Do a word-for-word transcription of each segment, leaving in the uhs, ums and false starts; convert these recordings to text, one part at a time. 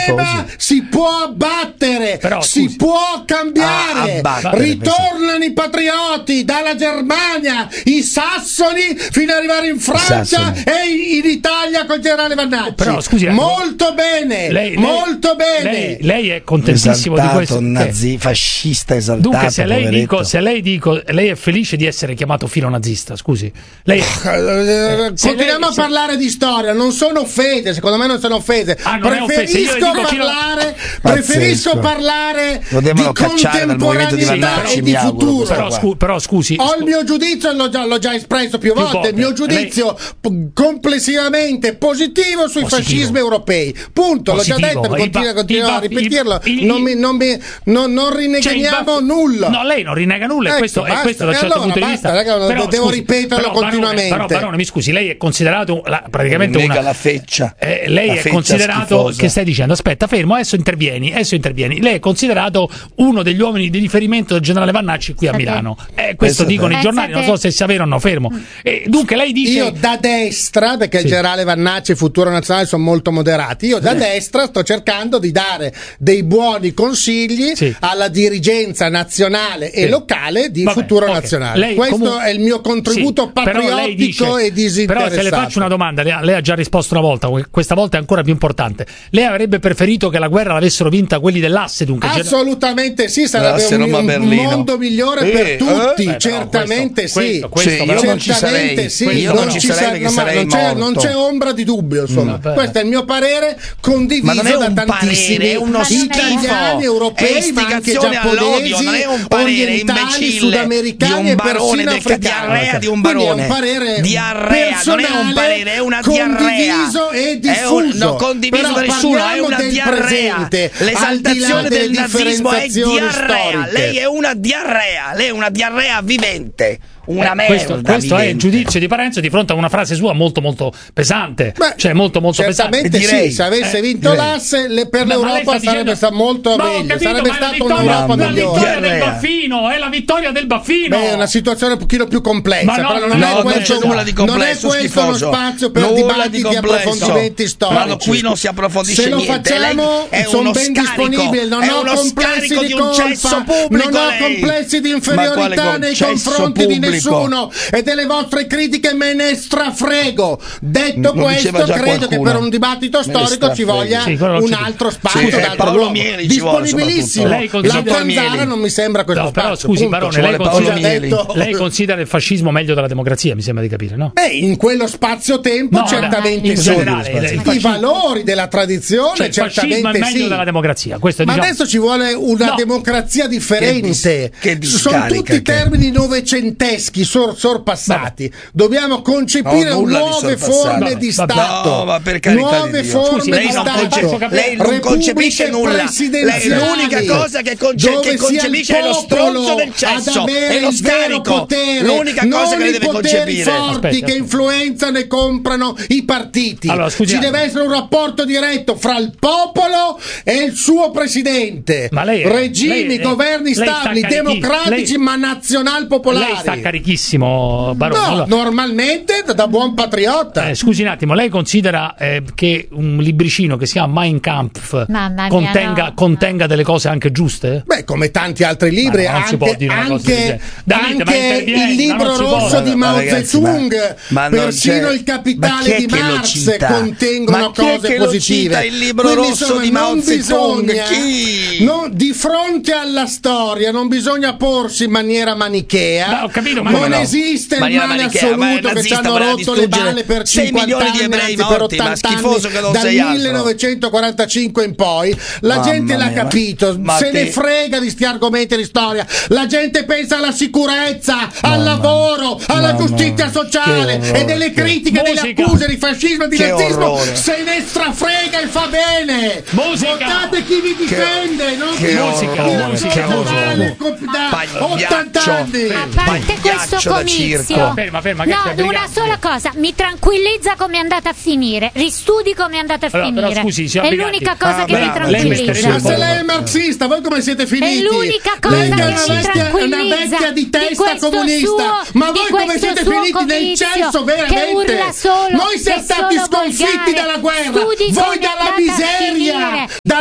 sistema si può abbattere, Però, si scusi. può cambiare. Ah, abbattere, Ritornano i patrioti dalla Germania, i sassoni, fino ad arrivare in Francia e in Italia col generale Vannacci. Però, scusi, molto bene, lei, molto lei, bene. Lei, lei è contentissimo esaltato, di questo. nazi, fascista esaltato. Dunque, se lei, poveretto. dico, se lei dico, lei è felice di essere chiamato filonazista, scusi. Lei è, Eh, se Continuiamo lei- a se- parlare di storia, non sono offese, secondo me non sono offese. Ah, non è offesa, io preferisco le dico fino- parlare, Pazzesco. preferisco parlare Lo devono di cacciare dal movimento di contemporaneità Vannacci, e mi di auguro, futuro. però, scu- però scusi, Ho il scu- mio giudizio, l'ho già, l'ho già espresso più volte, volte. il mio giudizio p- complessivamente positivo sui Positivo. fascismi europei. Punto, l'ho già Positivo. detto, Il continua, ba- continua il a ba- ripetirlo. il- il- non, mi, non, mi, non, non cioè, il rinneghiamo baff- nulla. No, lei non rinnega nulla, e Ecco, questo, e basta. questo da un E certo allora punto di basta, vista. raga, Però, devo scusi, ripeterlo però, Barone, continuamente. Però, Barone, mi scusi, lei è considerato la- praticamente Nega una. la feccia. Eh, lei La è feccia considerato, schifosa. che stai dicendo? Aspetta, fermo, adesso intervieni, adesso intervieni. Lei è considerato uno degli uomini di riferimento del generale Vannacci qui a Milano. Eh, questo Pensate. dicono i giornali, non so Pensate. se sia vero o no, fermo. E dunque lei dice. Io da destra, perché Sì. il generale Vannacci e il Futuro Nazionale sono molto moderati, io da destra sto cercando di dare dei buoni consigli Sì. alla dirigenza nazionale e Sì. locale di Vabbè, Futuro ok. Nazionale. Lei Questo comunque- è il mio contributo Sì, però lei patriottico dice- e disinteressato. Però se le faccio una domanda, lei, lei ha già risposto una volta, questa volta è ancora più importante. Lei avrebbe preferito che la guerra l'avessero vinta quelli dell'asse, dunque? Assolutamente sì, sarebbe L'asse un, un Roma-Berlino. mondo migliore Eh, per tutti, eh, Beh, però certamente questo- sì. questo- questo Sì, però- io non ci Certamente sarei. sì, Io non non ci ci sarei sa- perché no, ma sarei non c'è, morto. non c'è ombra di dubbio, insomma. Vabbè. Questo è il mio parere condiviso Ma non è da un tantissimi parere, è uno italiani, schifo. europei, È ma anche istigazione all'odio, giapponesi, non è un parere orientali, imbecille sudamericani di e un barone, persino del africani. diarrea di un Quindi è barone. un parere Diarrea, non è un personale, parere, è una diarrea. condiviso e È un- diffuso. non condiviso Però da nessuno, è parliamo una del diarrea. presente, L'esaltazione al di là del delle nazismo è differenziazioni diarrea. storiche. Lei è una diarrea, lei è una diarrea vivente. Una Eh, merda. questo, questo è il vivente. giudizio di Parenzo di fronte a una frase sua molto molto pesante. Beh, cioè molto molto certamente pesante. Direi, sì, se avesse eh, vinto direi. l'asse le- per Ma- ma lei l'Europa sta sarebbe dicendo- stato molto Ma ho meglio, capito, sarebbe ma è la stata vittoria, un'Europa la migliore. vittoria del Diarrea. Baffino, è la vittoria del Baffino. Beh, è una situazione un pochino più complessa, Ma no, però non, no, è non questo, c'è nulla di non è complesso, questo uno schifoso. spazio per Nulla dibattiti di e complesso. approfondimenti storici. Ma qui non si approfondisce Se lo niente. facciamo, Lei è sono uno ben scarico, disponibile, non è ho uno complessi scarico di di un cesso colpa, pubblico, non ho lei. complessi di Ma inferiorità quale nei cesso confronti di pubblico? nessuno e delle vostre critiche me ne strafrego. Detto Lo diceva questo, già credo che qualcuno. per un dibattito Me ne storico ci strafrego. voglia Sì, quello non un c'è altro dubbio. spazio, Sì, un eh, altro Paolo luogo. Mieli ci vuole, disponibilissimo. soprattutto. Lei considera- La Zanzara non mi sembra questo No, però spazio. scusi, punto. Barone, Ci lei vuole considera, Paolo Mieli. detto- lei considera il fascismo meglio della democrazia, mi sembra di capire, no? Beh, in quello spazio-tempo No, certamente in sì. generale, il I fascismo- valori della tradizione Cioè, il fascismo è certamente meglio sì. della democrazia. Questo, Ma diciamo, adesso ci vuole una No. democrazia differente. Che dis- che Sono discarica, tutti che- termini novecenteschi sor- sorpassati. Dobbiamo concepire No, nulla di nuove sorpassato. forme Vabbè, di vabbè. Stato. No, ma per carità nuove di Dio. forme Scusi, di lei non, Stato. conce- lei non concepisce Repubbliche nulla. Lei, presidenziali, l'unica cosa che, conce- dove che sia il concepisce è lo popolo stronzo del ad cesso avere e lo il vero scarico. potere, L'unica non cosa che lei i deve poteri concepire. forti Aspetta, che aspetta. influenzano e comprano i partiti. Allora, scusi, ci ah, deve essere un rapporto diretto fra il popolo e il suo presidente. Ma lei è- regimi, lei è- governi lei sta stabili, carichi- democratici, lei- ma nazional popolari. lei sta carichissimo, Barone. No, Allora- normalmente da, da buon patriota. Eh, scusi un attimo, lei considera eh, che un libricino che si chiama Mein Kampf Mamma mia, contenga, no. contenga delle cose anche giuste? Beh, come tanti altri libri, Ma no, non si anche, può dire una cosa del anche, genere. Davide, ma anche intervieni, il ma libro non si può. rosso di Ma Mao ragazzi, Zedong, ma- ma non persino c'è- il ma Capitale chi è di che lo Marx cita? contengono Ma chi è cose che lo positive. cita il libro Quindi, rosso insomma, di Mao non Zedong? bisogna, Chi? no, di fronte alla storia non bisogna porsi in maniera manichea. Ma ho capito, ma non come no? esiste il Maniera male manichea, ma il assoluto che ci nazista hanno voleva rotto le distruggere balle per sei cinquanta milioni di anni, ebrei anzi per morti, ma ottanta schifoso anni, che non dal sei altro. millenovecentoquarantacinque in poi. La Mamma gente l'ha mia, ma- capito, ma se te- ne frega di sti argomenti di storia. La gente pensa alla sicurezza, al lavoro, alla mamma, giustizia sociale che orrore, e delle che- critiche, delle Musica. accuse di fascismo e di Che nazismo. orrore. Se ne strafrega e fa bene. Musica. Votate chi vi difende, non che chi orrore, chi la musica, pensa musica. male co- da Pagliaccio. ottanta anni. A parte questo Pagliaccio da comizio, circo. Ferma, ferma, che no, c'è, una brigante? sola cosa, mi tranquillizza come è andata a finire, ristudi come è andata a Allora, però, finire. scusi, signor è Briganti. l'unica cosa Ah, che mi brava, lei tranquillizza. metterebbe Ma un se po'- lei è marxista, voi come siete finiti? È l'unica cosa lei che è una mi vecchia, una tranquillizza vecchia di di testa questo comunista. suo- Ma di voi come questo siete suo finiti nel comizio cesso che veramente? urla solo, Noi siamo è stati solo sconfitti volgare. dalla guerra. Studi Voi come è dalla andata a miseria, finire. dalla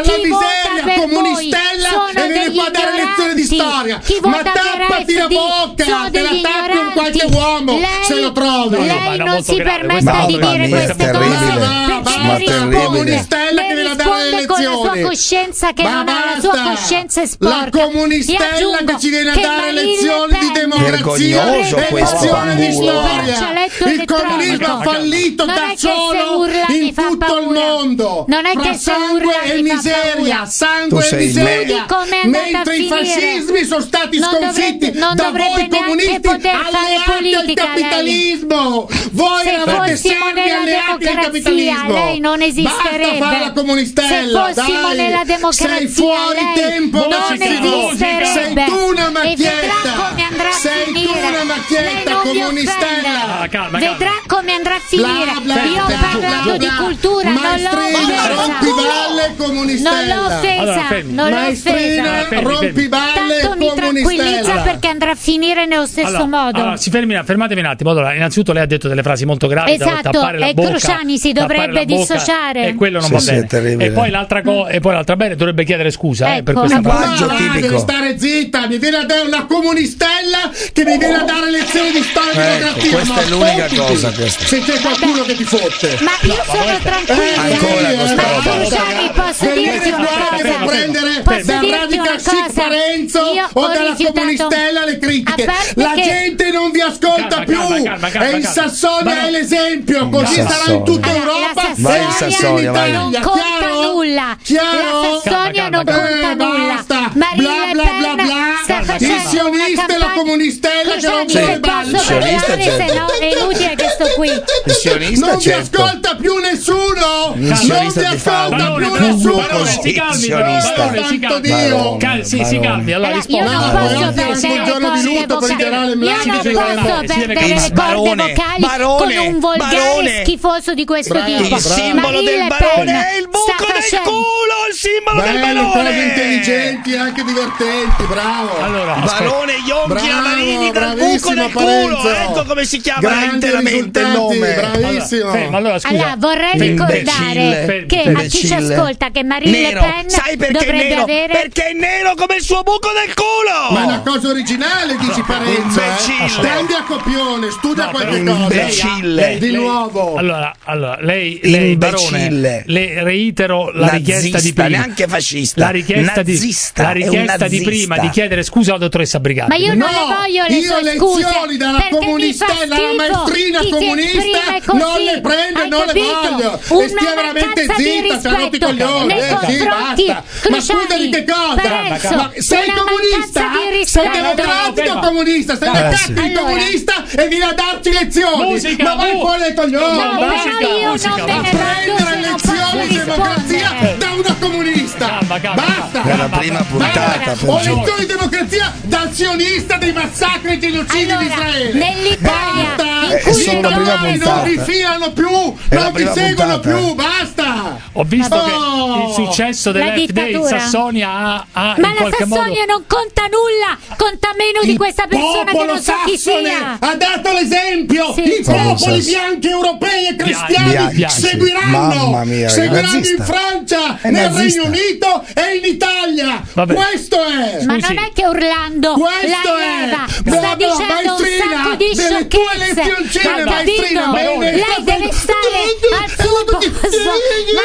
Chi Ma vota per tappati la F D bocca, sono te la degli tappi un qualche ignoranti. uomo Lei- se lo trovi. No, no, ma Lei era non molto si grave, permette questo- di Mamma dire mia, queste terribile. cose Ma perché basta, le terribile. comunistella che le viene a dare le risponde con la sua lezioni. coscienza che Ma non ha la sua basta. coscienza è sporca. La comunistella E aggiungo che ci viene a che dare Marine lezioni Le di Pen democrazia Vergognoso e questo, lezioni di fanculo. storia. Braccialetto Il elettronico. comunismo ha fallito Non da è che se solo urla mi in fa tutto il paura. mondo. Non è Fra che se sangue urla e mi fa miseria, paura. sangue Tu e sei miseria. Studi come è andata Mentre a i finire. fascismi sono stati Non sconfitti dovrebbe- non da dovrebbe voi neanche comunisti poter fare alleati al politica, lei. capitalismo. Voi Se eravate fossimo servi nella alleati al democrazia, capitalismo. lei non esisterebbe. Basta fare la comunistella. Se fossimo dai. nella democrazia, sei fuori lei tempo, non Massimo. esisterebbe. Sei tu una E vedrà macchietta. come andrà a Sei tu finire. una Lei macchietta non mi comunistella. Ah, calma, calma. Vedrà come andrà a finire. Bla, bla, Io ho bla, parlato bla, di bla. cultura, non l'ho Maestrina, offesa. rompiballe Non comunistella. l'ho offesa, Allora, fermi. non l'ho Maestrina, offesa. fermi, fermi. rompiballe Tanto mi tranquillizza comunistella. perché andrà a finire nello stesso Allora, modo. allora, si fermi, fermatevi un attimo. Allora, innanzitutto lei ha detto delle frasi molto gravi da Esatto, tappare la e bocca, Cruciani si tappare dovrebbe la bocca, dissociare. e quello non Sì, va sì, bene. è terribile. E poi l'altra cosa, e poi l'altra bene dovrebbe chiedere scusa eh, per Ecco, questa appunto. frase. Linguaggio Ma va, tipico. deve stare zitta, mi viene a dare una comunistella che mi viene a dare lezioni di storia e Ecco, democrazia. questa Ma è l'unica fottiti, cosa, questa. se c'è qualcuno che ti fotte. Ma io sono tranquilla. Ancora sì, questa eh, roba. Cruciani, posso Venire dirti una qua cosa? per prendere Posso dal dirti radical una chic cosa? Parenzo Io o ho dalla rifiutato- comunistella le critiche. A parte La che- gente non vi ascolta Calma, più. calma, calma, calma, e il calma. Sassonia Ma no. è l'esempio, così Sassonia. sarà in tutta Allora, Europa. la Vai in Sassonia Sassonia, vai. non Chiaro? conta nulla. Chiaro? La Sassonia Calma, non calma, conta Eh, nulla. basta. Marine Bla, Le bla, Pen bla, bla. sta Calma, facendo Il sionista una e la campagna- comunistella che non Cruciani, sono se le balle. posso sionista, parlare, se certo. no è inutile che sto qui. Il sionista, Non vi certo. ascolta più nessuno. Il Non sionista vi ti fa ascolta Barone, più però, nessuno. Barone, si calmi, però, Sionista. Barone, si Santo calmi. Dio. Cal- sì, si Barone. calmi, allora Allora, io rispondo. non No, posso oggi è perdere il le giorno di corde lutto per il vocali. generale Io Mladic non che si deve posso andare. Si deve perdere le calmare. corde Barone, vocali Barone, con un volgare Barone. schifoso di questo Il tipo. simbolo Marine del Le barone Pen è il buco sta del facendo- culo, il simbolo del Bello, cose barone. intelligenti e anche divertenti, bravo. Allora, aspetta. Barone Yonchi Bravo, Amarini dal buco bravissimo del culo. Parenzo. Ecco come si chiama Grandi interamente il risultati, nome. bravissimo. Allora, fermo, allora, scusa. Allora, vorrei Fermi, ricordare fermi, che fermi. a chi ci Imbecille. ascolta che Marine Le Nero, Pen sai perché è dovrebbe nero? avere Perché è nero come il suo buco del culo. Ma è una cosa originale, dici Parenzo, Imbecille. eh? Cambia copione, studia No, qualche però- cosa. Imbecille. Lei- Di lei- nuovo. Allora, allora lei, lei Barone, Imbecille. le reitero la Nazista, richiesta di prima. neanche fascista. La richiesta, Nazista, di, la è un richiesta di nazista. prima di chiedere scusa alla dottoressa Brigatti. Ma io non No, le voglio le io sue scuse lezioni dalla perché mi fa comunistella, alla schifo maestrina chi si comunista esprime così. non le prendo, Hai non le capito? voglio. Una E stia veramente mancanza di zitta, c'ha rotti i rispetto coglioni. nei Eh, sì, confronti, basta. Ma Cruciani, scusa di che cosa? Parenzo, Ma sei una comunista? mancanza di Sei rispetto. democratico Ferma. o comunista? Sei Eh, una sì. cacca di Allora. comunista e vieni a darci lezioni. Musica, Ma vai mu- fuori dai coglioni. No, però musica, io musica, non me A ne prendere vado se non posso lezioni di democrazia rispondere. da una comunista. Calma, calma, Basta. È la prima puntata Ho per lezioni di democrazia dal sionista dei massacri e genocidi di Allora, Israele. nell'Italia Basta. in Eh, cui è solo la le prima donne puntata. Non vi filano più, È la non vi prima seguono puntata. più, basta. Ho visto Oh. che il successo La dell'F D in dittatura. Sassonia ha, ha Ma in la qualche Sassonia modo. non conta nulla, conta meno di Il questa persona che popolo non so chi sassone sia. ha dato l'esempio. Sì. I popoli Sassone. bianchi europei e cristiani Bianchi, bianchi. seguiranno. Mamma mia, è seguiranno in nazista. Francia, È nel nazista. Regno Unito e in Italia. Vabbè. Questo è. Ma Scusi. non è che urlando Questo la è. leva, sta Brava, dicendo un maestrina, sacco di delle tue sciocchezze. lezioncine, Ha maestrina, capito? bene. Lei deve stare al suo posto. Ma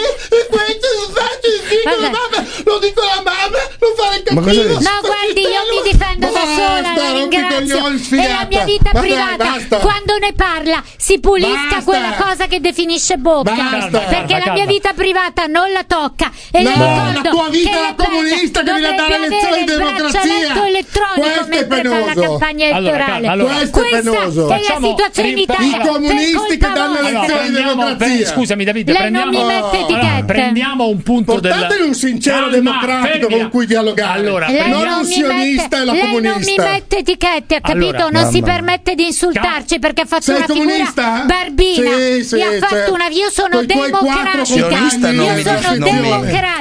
E questo lo faccio, dico Vabbè. la mamma, lo dico alla mamma, non fare il Ma cosa cattivo. dici? No, guardi, io mi difendo da Basta, sola, la rompi i ringrazio. coglioni, E la sfigata. mia vita Ma dai, privata, basta. quando ne parla, si pulisca Basta. quella cosa che definisce bocca. Basta. Perché Calma, la mia calma. vita privata non la tocca. E No, le ricordo la tua vita che è Le Pen comunista che viene a dare dovrebbe lezioni di avere il democrazia. braccialetto elettronico Questo è mentre fa la penoso. campagna Allora, elettorale. calma, allora. Questo è Questa penoso. è la Facciamo situazione in rimpa- Italia. I comunisti per che colpa danno vostra. lezioni di prendiamo, democrazia. pre- scusami Davide, Lei non prendiamo, mi mette allora, etichette. prendiamo un punto del. Portateli un sincero Calma, democratico fermila. con cui dialogare. Allora, Lei non non un mi sionista mette, e la lei comunista. non mi mette etichette, ha capito? Allora, non si mamma. permette di insultarci perché ha fatto Sei una comunista? figura barbina. Sì, sì, Mi ha fatto certo. una. Io sono Coi tuoi quattro democratica. Sionista non Io mi sono dici- non mi- democratica.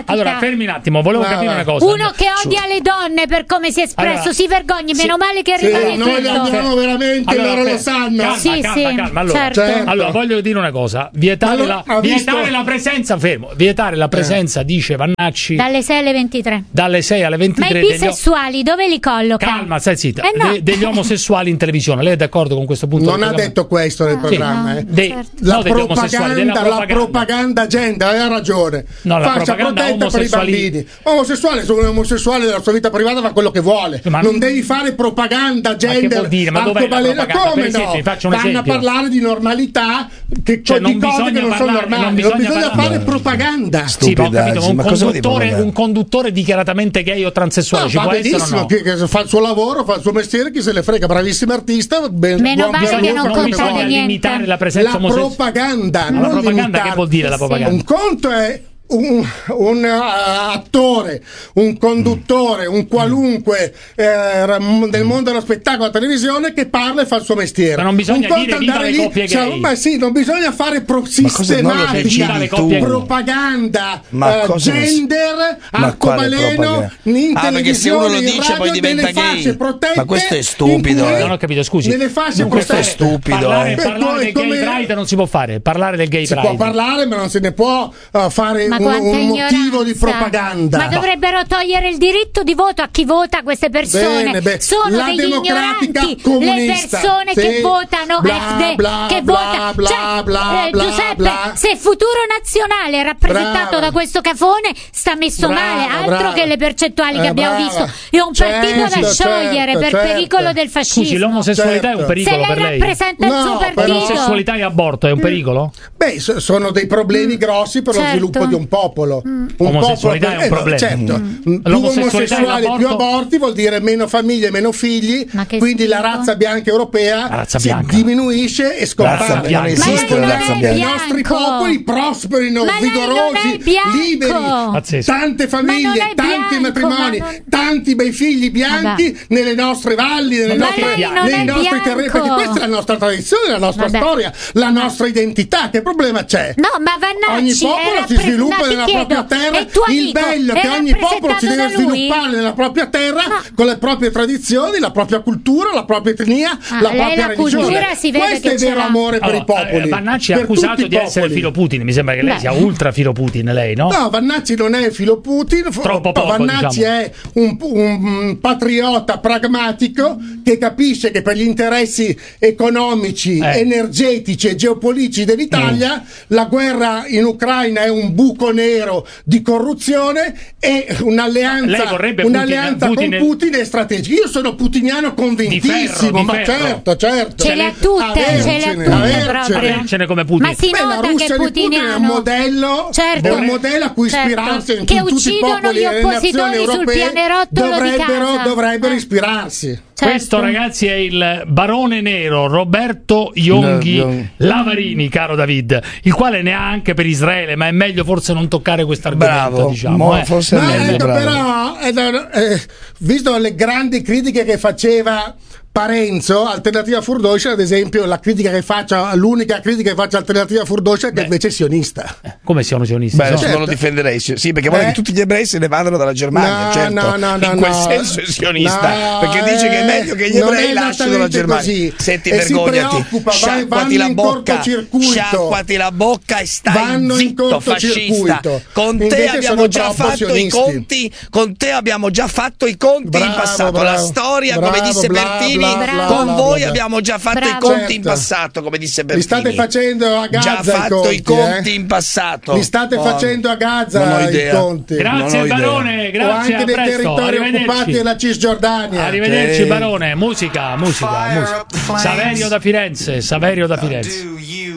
Allora, fermi un attimo, volevo Ah, capire va. una cosa. Uno che odia le donne per come si è espresso, Allora, si vergogni, sì. meno male che Sì, rimane noi le tutto. amiamo veramente, Allora, loro lo fer- sanno. Calma, Sì, calma, sì, calma. Allora, certo. Certo. allora, voglio dire una cosa: vietare, Allora, la, ha visto- vietare la presenza, fermo, vietare la presenza, dice Vannacci, Dalle sei alle ventitré. dalle sei alle Ma ventitré i degli, bisessuali dove li colloca? calma, stai zitta, Eh no. de- degli omosessuali in televisione. Lei è d'accordo con questo punto? Non ha detto questo nel Ah, programma, no. eh. De- Certo. La no, degli omosessuali, della propaganda, la propaganda gender, hai ragione. No, la Fascia propaganda protetta per i omosessuali- bambini. Omosessuale, se un omosessuale della sua vita privata fa quello che vuole. Ma- non devi fare propaganda gender. che vuol dire? Ma dov'è la arcobaleno. propaganda? Come Per esempio, no? vi faccio un Vanno esempio. a parlare di normalità, che, Cioè, di non cose bisogna che non sono parlare- normali. non Non bisogna bisogna, parlare- fare propaganda. Sì, ma ho capito, ma un Stupidaggine, ma cosa vuol dire conduttore, propaganda? un conduttore dichiaratamente gay o transessuale No, ci va può essere o benissimo, no? che, che fa il suo lavoro, fa il suo mestiere, chi se ne frega, bravissimo artista. Ben, Meno buon- male buon che lavoro, non fa come concede vuole. niente. limitare la presenza La omosessuale. propaganda, Ma la non propaganda limitare. che vuol dire la Sì, sì. propaganda? Un conto è un, un uh, attore, un conduttore, un qualunque eh, ram- del mondo dello spettacolo, della televisione, che parla e fa il suo mestiere. Ma non bisogna Un conto dire è viva andare le lì, coppie cioè, gay. ma sì, non bisogna fare pro- cosa- non lo sistematica viva le coppie gay. propaganda, Ma eh, cosa ne- gender, Ma quale arcobaleno, propaganda? in Ah, perché se uno lo televisione, in dice, radio, poi diventa nelle gay. fasce protette, Ma questo è in stupido, cui- eh. Non ho capito, scusi. nelle fasce Non, questo è protette. stupido, Parlare, eh. parlare Beh, del come- gay pride non si può fare. Parlare del gay Si pride. può parlare, ma non se ne può uh, fare Ma un, quanta un motivo di ignoranza. propaganda. Ma dovrebbero togliere il diritto di voto a chi vota queste persone. Bene, beh, Sono la degli democratica ignoranti le comunista, persone sì. che votano Bla, F D, bla, che bla, vota bla, cioè, bla, eh, bla, Giuseppe, bla. se il Futuro Nazionale è rappresentato Brava. da questo cafone sta messo Brava, male, altro brava. che le percentuali che Eh, abbiamo brava. visto. È un partito da Certo, sciogliere certo, per certo. pericolo del fascismo. Scusi, l'omosessualità è un Certo. pericolo se per lei lei? rappresenta il No, suo però- partito. L'omosessualità e aborto è un pericolo? Beh, so- sono dei problemi grossi per lo Certo. sviluppo di un popolo. Un Omosessualità popolo è un no, problema. certo. Mm. Più L'omosessualità e omosessuali, più l'aborto? aborti vuol dire meno famiglie, meno figli. Ma che Quindi la schifo. razza bianca europea La razza si bianca. diminuisce e scompare. Razza bianca. Non esiste Ma la lei razza non è bianca. I nostri bianco. popoli prosperino, Ma lei non vigorosi, è bianco. liberi, Pazzesco. tante Ma non famiglie, è tanti bianco, matrimoni, ma non- tanti bei figli bianchi Vabbè. nelle nostre valli, nelle Ma nostre, lei non nei è nostri bianco. terreni, perché questa è la nostra tradizione, la nostra Vabbè. storia, la nostra identità. Che problema c'è? No, ma Vannacci Ogni è popolo si rappre- sviluppa no, ti nella chiedo, propria terra. è tuo Il amico, bello è è che ogni popolo si deve rappresentato da lui? sviluppare nella propria terra No. con le proprie tradizioni, la propria cultura, la propria etnia, Ah, la lei propria la religione. cultura si vede Questo che è vero ce l'ha. amore per Allora, i popoli. eh, Vannacci è per tutti accusato i di essere popoli. filo Putin. Mi sembra che lei Beh. sia ultra filo Putin, lei, no? No, Vannacci non è filo Putin. Troppo poco, Vannacci diciamo. è un, un patriota pragmatico che capisce che per gli interessi economici, Eh. energetici e geopolitici dell'Italia la guerra in Ucraina è un buco nero di corruzione e Lei un'alleanza, vorrebbe un'alleanza Putin- con Putin- Putin è strategica. Io sono putiniano convintissimo, di ma ferro. certo, certo. Ce le ha tutte, ce le ha Avercene, tutte avercene. proprio. Avercene come Putin. Ma si Beh, la nota Russia che è di Putin è un putiniano. modello, Certo. è un modello a cui Certo. ispirarsi in Che tutti i uccidono popoli gli e le nazioni oppositori sul europee pianerottolo di dovrebbero, casa. dovrebbero Eh. ispirarsi. Certo. Questo, ragazzi, è il barone nero Roberto Ionghi No, no. Lavarini, caro David, il quale ne ha anche per Israele, ma è meglio forse non toccare questo argomento, Bravo, diciamo. mo- eh. forse è Ma meglio, ecco, bravo. però, eh, no, eh, visto le grandi critiche che faceva Parenzo, Alternativa Furdoscia, ad esempio, la critica che faccia, l'unica critica che faccia Alternativa Furdoscia è che Beh. invece è sionista. Come siano sionisti? Beh, sono? adesso non lo Certo. difenderei, sì, sì, perché vuole Eh. che tutti gli ebrei se ne vadano dalla Germania, No, certo. no, no, no, in quel no. senso è sionista, No, perché dice che è eh, meglio che gli non ebrei è lasciano la esattamente Germania. così. Senti, E si vergognati, preoccupa, vai- sciacquati vanno la in bocca, cortocircuito. sciacquati la bocca e stai Vanno in zitto, fascista. cortocircuito. Con te Invece abbiamo sono già troppo fatto sionisti. i conti, con te abbiamo già fatto i conti Bravo, in passato, bravo, la storia, come bravo, disse bla, Pertini, bla, bla, con bla, voi bla. abbiamo già fatto Bravo. i conti in Certo. passato, come disse Li Pertini. state facendo a Gaza già i fatto conti, i conti eh? in passato. Li state Oh, facendo a Gaza non ho i idea. conti. Gra- Grazie Non ho idea. barone, O grazie, anche a dei presto, territori arrivederci. occupati della Cisgiordania. Arrivederci Ok. barone, musica, musica, musica. Saverio da Firenze, Saverio da Firenze.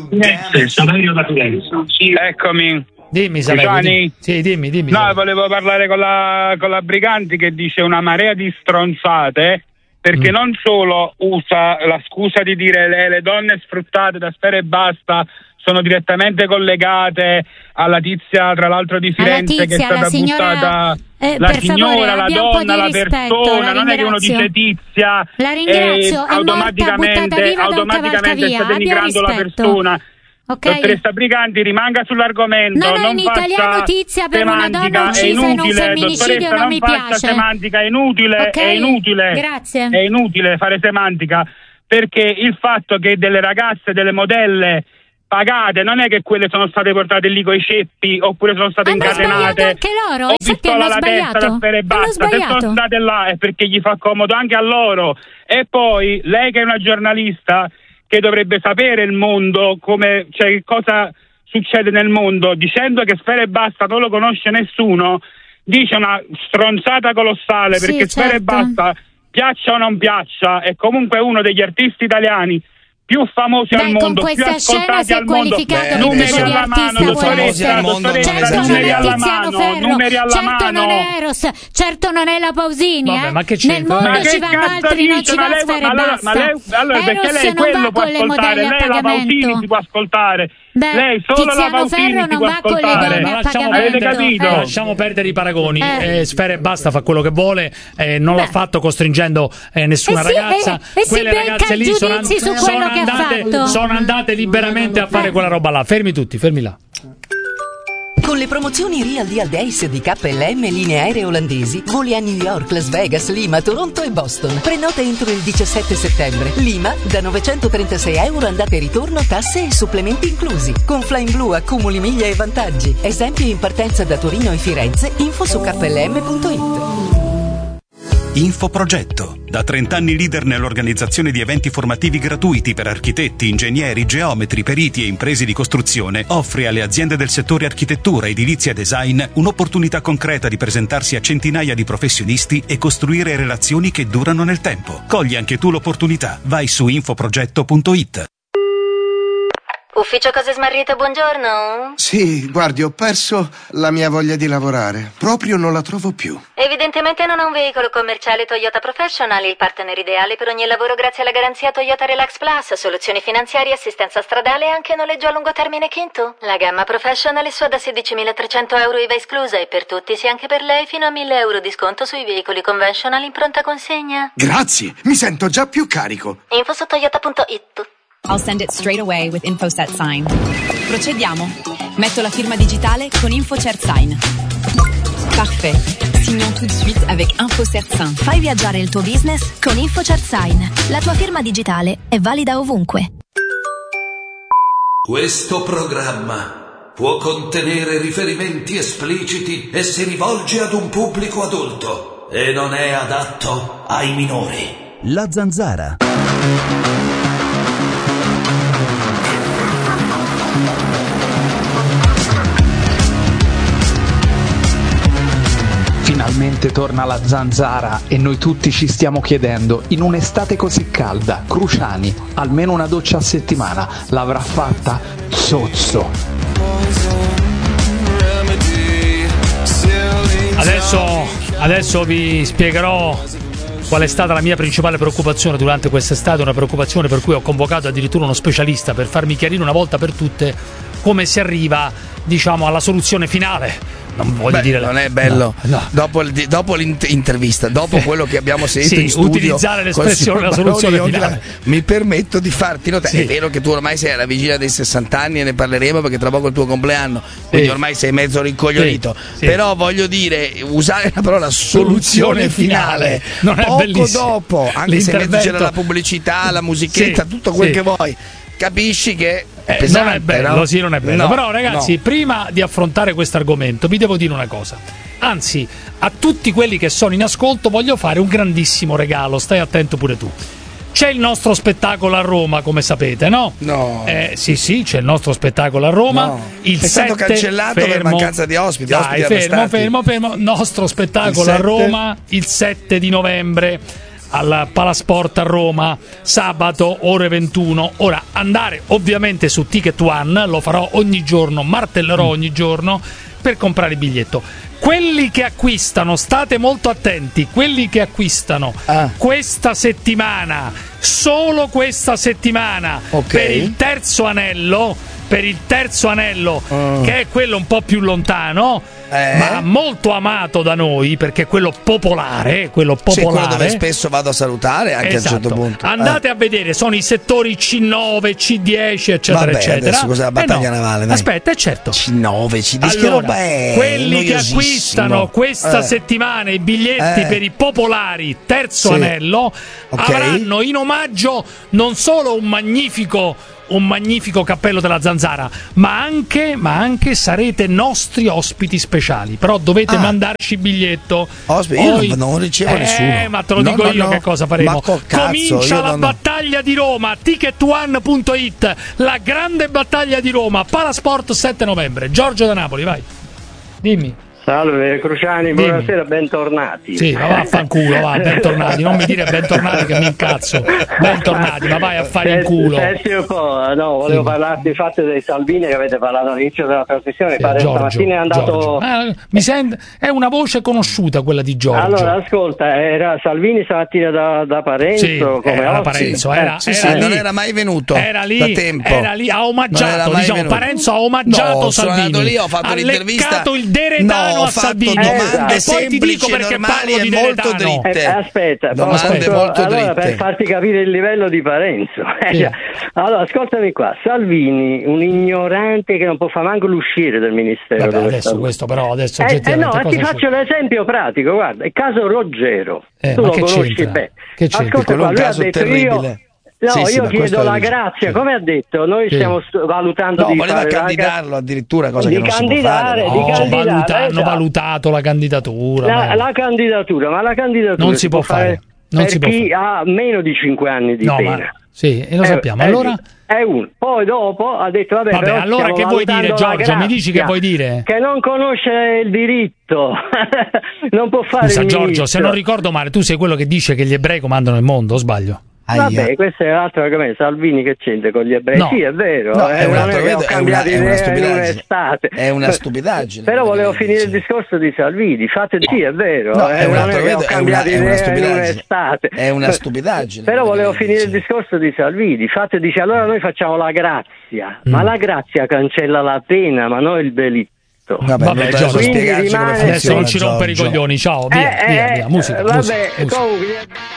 Saverio da Firenze. Eccomi. Dimmi Saverio. Giovanni? Dimmi. Sì, dimmi, dimmi. No, Saverio. volevo parlare con la, con la Briganti che dice una marea di stronzate, perché Mm. non solo usa la scusa di dire le, le donne sfruttate da Sfera e Basta sono direttamente collegate alla tizia, tra l'altro di Alla Firenze, che è tizia, stata la signora- buttata, eh, la per signora, favore, la abbia un po' donna, di la rispetto, persona, la non è che uno ringrazio. dice tizia La ringrazio, e è morta, automaticamente, buttata viva da un automaticamente cavalcavia, sta abbia denigrando la rispetto. persona. ok? Dottoressa Briganti, rimanga sull'argomento. No, no, non in faccia Italia notizia per una donna semantica, uccisa è in un inutile, femminicidio, dottoressa, non mi faccia piace. semantica, è inutile, Ok, è inutile. grazie. È inutile fare semantica, perché il fatto che delle ragazze, delle modelle pagate, non è che quelle sono state portate lì coi ceppi oppure sono state Hanno incatenate sbagliato anche loro, o e sa che pistola hanno alla testa da sbagliato? sfera e Hanno basta. Se sbagliato. sono state là è perché gli fa comodo anche a loro. E poi lei che è una giornalista che dovrebbe sapere il mondo, come, cioè cosa succede nel mondo, dicendo che Sfera e Basta non lo conosce nessuno, dice una stronzata colossale, Sì, perché Sfera e certo. Basta, piaccia o non piaccia, è comunque uno degli artisti italiani più famosi Beh, al con mondo, più questa scena ascoltati si è al mondo. qualificato Beh, che numeri tipo di alla mano, artista vuole dottoressa, essere. mondo, non dottoressa, Certo non numeri è alla Tiziano mano, Ferro, numeri alla certo mano. non è Eros, certo non è la Pausini, Vabbè, eh. ma che Nel c'entra? mondo Ma ci che vanno cazzo altri, non dice? ci Ma va lei- Sfera e ma allora- Basta. ma lei- allora perché Eros lei non quello va può con le ascoltare, modelle a lei la Pausini pagamento. si può ascoltare, Beh, lei solo la Tiziano Pausini Ferro si non può va con le ascoltare. donne Ma a lasciamo pagamento. Avete capito? Eh. Lasciamo perdere i paragoni. Eh. Eh, Sfera e Basta fa quello che vuole, eh, non l'ha Beh. fatto costringendo eh, nessuna Eh sì, ragazza. eh, e si Quelle becca ragazze lì sono, an- giudizi su sono quello che ha andate, fatto. sono andate liberamente a fare Eh. quella roba là. Fermi tutti, fermi là. Con le promozioni Real Deal Days di K L M linee aeree olandesi, voli a New York, Las Vegas, Lima, Toronto e Boston. Prenota entro il diciassette settembre. Lima da novecentotrentasei euro andata e ritorno, tasse e supplementi inclusi. Con Flying Blue accumuli miglia e vantaggi. Esempi in partenza da Torino e Firenze. Info su K L M punto it. Infoprogetto, da trenta anni leader nell'organizzazione di eventi formativi gratuiti per architetti, ingegneri, geometri, periti e imprese di costruzione, offre alle aziende del settore architettura, edilizia e design un'opportunità concreta di presentarsi a centinaia di professionisti e costruire relazioni che durano nel tempo. Cogli anche tu l'opportunità. Vai su infoprogetto punto it. Ufficio Cose Smarrite, buongiorno. Sì, guardi, ho perso la mia voglia di lavorare. Proprio non la trovo più. Evidentemente non ha un veicolo commerciale Toyota Professional, il partner ideale per ogni lavoro grazie alla garanzia Toyota Relax Plus, soluzioni finanziarie, assistenza stradale e anche noleggio a lungo termine Kinto. La gamma Professional è sua da sedicimilatrecento euro I V A esclusa e per tutti, sia anche per lei, fino a mille euro di sconto sui veicoli conventional in pronta consegna. Grazie, mi sento già più carico. Info su toyota punto it. I'll send it straight away with InfoSet Sign. Procediamo. Metto la firma digitale con InfoCert Sign. Parfait. Signons tout de suite avec InfoCert Sign. Fai viaggiare il tuo business con InfoCert Sign. La tua firma digitale è valida ovunque. Questo programma può contenere riferimenti espliciti e si rivolge ad un pubblico adulto e non è adatto ai minori. La Zanzara. Finalmente torna la Zanzara e noi tutti ci stiamo chiedendo, in un'estate così calda, Cruciani, almeno una doccia a settimana, l'avrà fatta? Zozzo. Adesso, adesso vi spiegherò qual è stata la mia principale preoccupazione durante quest'estate, una preoccupazione per cui ho convocato addirittura uno specialista per farmi chiarire una volta per tutte come si arriva, diciamo, alla soluzione finale. Non voglio Beh, dire non è bello no, no. Dopo, il, dopo l'intervista, dopo quello che abbiamo sentito sì, in studio, utilizzare l'espressione la soluzione finale. Mi permetto di farti notare, Sì. è vero che tu ormai sei alla vigilia dei sessanta anni e ne parleremo perché tra poco è il tuo compleanno, quindi Sì. ormai sei mezzo rincoglionito, Sì. Sì. però voglio dire, usare la parola soluzione finale non è poco bellissimo. dopo, anche se in mezzo c'era la pubblicità, la musichetta, Sì, tutto quel sì. che vuoi, capisci che Eh, pesante, non è bello, no? sì, non è bello. No, Però, ragazzi, no. prima di affrontare questo argomento, vi devo dire una cosa. Anzi, a tutti quelli che sono in ascolto, voglio fare un grandissimo regalo. Stai attento pure tu. C'è il nostro spettacolo a Roma, come sapete, no? No. Eh, sì, sì, c'è il nostro spettacolo a Roma. No. Il È stato sette cancellato per fermo, mancanza di ospiti. Dai, ospiti fermo, arrestati. fermo, fermo. Nostro spettacolo Il a sette? Roma il sette di novembre. Al Palasport a Roma, sabato ore ventuno. Ora andare ovviamente su Ticket One, lo farò ogni giorno, martellerò Mm. ogni giorno per comprare il biglietto. Quelli che acquistano, state molto attenti, quelli che acquistano Ah. questa settimana, solo questa settimana, Ok. per il terzo anello, per il terzo anello, Ah. che è quello un po' più lontano, Eh? ma molto amato da noi perché è quello popolare, quello popolare. Sì, quello dove spesso vado a salutare anche esatto. a un certo punto. Andate eh. a vedere, sono i settori C nove, C dieci, eccetera, Vabbè, eccetera. adesso cos'è la battaglia eh no. navale? Dai. Aspetta, è certo. C nove, C dieci, allora, che roba è? quelli che noiosissimo. acquistano questa eh. settimana i biglietti eh. per i popolari terzo sì. anello okay. avranno in omaggio non solo un magnifico un magnifico cappello della Zanzara, ma anche, ma anche sarete nostri ospiti speciali. Però dovete ah. mandarci biglietto. Ospiti, io Poi, non ricevo eh, nessuno. Ma te lo no, dico no, io no. che cosa faremo. Cazzo, Comincia la non... battaglia di Roma, ticket one punto it, la grande battaglia di Roma, Palasport sette novembre. Giorgio da Napoli, vai. Dimmi. Salve Cruciani, Dimmi. buonasera, bentornati. Sì, ma vaffanculo, va, bentornati, non mi dire bentornati che mi incazzo. Bentornati, ma vai a fare in culo. Senti un po', no, volevo sì. parlarti infatti dei Salvini che avete parlato all'inizio della trasmissione, sì, pare Giorgio, stamattina è andato... Eh, mi sente, è una voce conosciuta quella di Giorgio. Allora, ascolta, era Salvini stamattina da, da Parenzo, sì, come era Parenzo, era, eh, sì, era sì, lì, non era mai venuto era lì, da tempo. Era lì, ha omaggiato, diciamo, venuto. Parenzo ha omaggiato no, Salvini. Sono andato lì, ho fatto ha l'intervista, leccato il deretano no, a Salvini. Ho fatto domande e poi ti dico semplici, perché normali parlo e di molto deretano. dritte. Eh, aspetta, domande aspetta. molto allora, dritte. Per farti capire il livello di Parenzo. Sì. Allora, ascoltami qua. Salvini, un ignorante che non può fare manco l'uscire del Ministero. Vabbè, dove adesso sta. questo però, adesso Eh, eh no, cosa ti c'è? faccio l'esempio pratico, guarda, il caso Ruggero. Eh, tu ma lo che conosci c'entra? bene. Che c'entra? Ascolta Quello qua, è un lui ha caso detto terribile. io... No, sì, sì, io chiedo la è... grazia, sì. come ha detto, noi sì. stiamo st- valutando no, di voleva fare candidarlo la... addirittura, cosa di che non candidare, si può fare. di No, candidare, valuta, hanno esatto. valutato la candidatura. La, la candidatura, ma la candidatura non si può fare. Non per si può chi fare. ha meno di cinque anni di no, pena. Ma, sì, e lo Eh, sappiamo. eh, Allora... È uno. Poi dopo ha detto vabbè, vabbè però allora che vuoi dire, Giorgio? Mi dici che vuoi dire? Che non conosce il diritto. Non può fare Scusa il Giorgio, ministro. se non ricordo male, tu sei quello che dice che gli ebrei comandano il mondo, o sbaglio? Vabbè, questo è l'altro argomento. Salvini che c'entra con gli ebrei? No. Sì, è vero. No, eh, è un non altro è che ho è cambiato una- è una idea in stupidaggine. un'estate. È una stupidaggine. Però volevo finire dice. il discorso di Salvini. Fate sì, è vero. No, eh, è un non altro è che ho è una- cambiato è una idea in stupidaggine. un'estate. È una stupidaggine. Però volevo che finire dice. il discorso di Salvini. Fate dice allora noi facciamo la grazia, Mm. ma la grazia cancella la pena, ma non il delitto. Vabbè, Vabbè, non Giorgio, posso spiegarci rimane- come Adesso non funziona, ci rompere i Giorgio. coglioni, ciao, via, Eh, via, eh, via, musica, eh, musica, vabbè, musica. comunque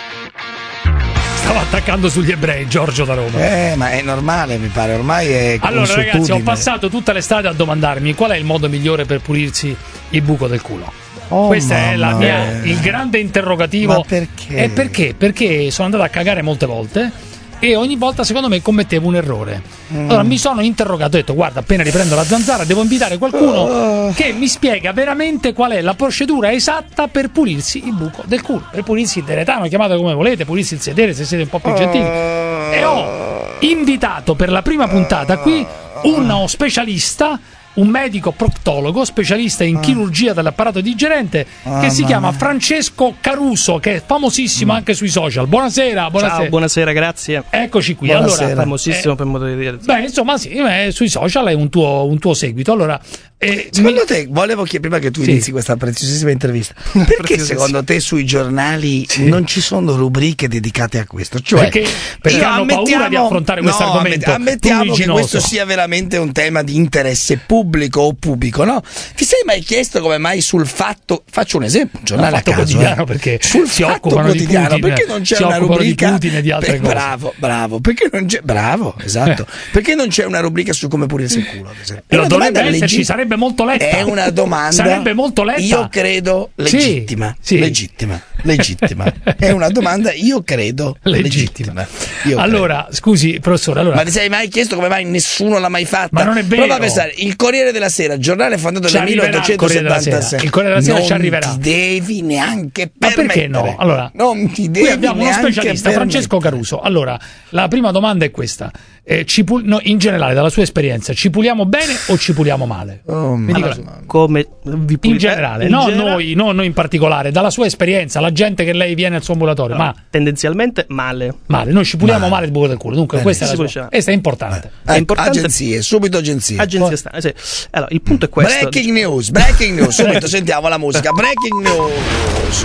Stavo attaccando sugli ebrei, Giorgio da Roma. Eh, ma è normale, mi pare, ormai è Allora ragazzi, ho consuetudine. passato tutta l'estate a domandarmi qual è il modo migliore per pulirsi il buco del culo. Oh, Questo è la mamma mia, mia. il grande interrogativo. Ma perché? E perché? Perché sono andato a cagare molte volte e ogni volta secondo me commettevo un errore. Mm. Allora mi sono interrogato, ho detto guarda, appena riprendo la zanzara devo invitare qualcuno Oh. che mi spiega veramente qual è la procedura esatta per pulirsi il buco del culo, per pulirsi il deretano, chiamatelo come volete, pulirsi il sedere se siete un po' più gentili. E ho invitato per la prima puntata qui uno specialista, un medico proctologo specialista in chirurgia dell'apparato digerente che si chiama Francesco Caruso, che è famosissimo anche sui social. Buonasera, buonasera. Ciao, buonasera, grazie. Eccoci qui. Buonasera. Allora, famosissimo eh, per modo di dire. beh, insomma, sì, eh, sui social è un tuo, un tuo seguito. Allora, eh, Secondo mi- te, volevo chiedere prima che tu Sì. inizi questa preziosissima intervista, perché Preziosissima. secondo te sui giornali non ci sono rubriche dedicate a questo? Cioè, Perché- perché io hanno paura di affrontare questo no, argomento ammett- Ammettiamo che pruriginoso. questo sia veramente un tema di interesse pubblico o pubblico, no? Ti sei mai chiesto come mai sul Fatto, faccio un esempio, un giornale No, a Fatto caso, Quotidiano, eh. perché sul si Fatto occupano di Quotidiano, Putin, perché non c'è si una occupano di rubrica Putin e di altre Beh, cose. Bravo, bravo, perché non c'è bravo, esatto. Perché non c'è una rubrica su come pulirsi il culo, ad esempio? È Lo una dovrebbe domanda esserci, leggi- sarebbe molto letta. È una domanda Sarebbe molto letta. Io credo Sì, legittima. sì. Legittima. Legittima. È una domanda, io credo Legittima. legittima. Io Allora, scusi, professore, allora Ma ti sei mai chiesto come mai nessuno l'ha mai fatta? Ma non è vero. Prova a pensare, il Corriere della Sera, giornale fondato Ci nel arriverà il Corriere della Sera. milleottocentosettantasei. Il Corriere della Sera non ci arriverà. ti devi neanche Ma permettere. perché no? Allora, non ti devi qui abbiamo uno neanche specialista, permettere. Francesco Caruso. Allora, la prima domanda è questa. Eh, ci pul- no, in generale, dalla sua esperienza, ci puliamo bene o ci puliamo male? Oh, Mi dica Allora, la- come vi in pulite- generale, in no genera- noi, no noi in particolare, dalla sua esperienza, la gente che lei viene al suo ambulatorio, ma tendenzialmente male. male, noi ci puliamo male, Male. il buco del culo. Dunque, Bene, questa è, si la sua- pulisce. questa è importante. Eh, È importante- Agenzie, subito agenzie. Agenzie sta- sì. Allora, il punto è questo. Breaking news, breaking news, subito sentiamo la musica. Breaking news.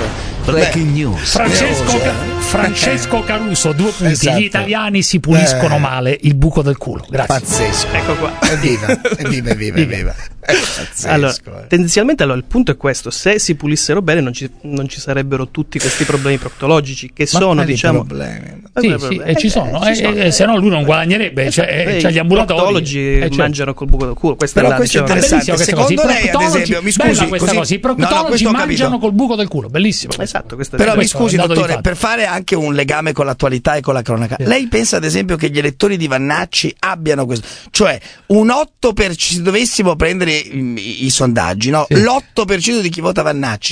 Breaking news. Francesco, Ca- Francesco Caruso, due punti. Esatto. Gli italiani si puliscono Eh. male il buco del culo. Grazie. Pazzesco. Ecco qua. Evviva, evviva, evviva, evviva. È pazzesco. Allora, eh. tendenzialmente allora, il punto è questo: se si pulissero bene non ci, non ci sarebbero tutti questi problemi proctologici che Ma sono, quali diciamo, problemi? Sì, Eh, sì, eh, e ci sono, ci eh, sono. eh, se no lui non guadagnerebbe. Cioè, eh, Eh, cioè gli i ambulatori proctologi eh, certo. mangiano col buco del culo. Questa Però è la, questo è diciamo, interessante. Bellissima questa Secondo cosa. I lei, ad proctologi- esempio, mi bella scusi, questa così- cosa, i No, no, proctologi questo ho capito. mangiano col buco del culo, bellissimo. Esatto, questo è Però mi questo è scusi un dato di dottore, fatto. per fare anche un legame con l'attualità e con la cronaca, lei pensa ad esempio che gli elettori di Vannacci abbiano questo, cioè un otto per cento, se dovessimo prendere i, i sondaggi, no? Sì. l'otto per cento di chi vota Vannacci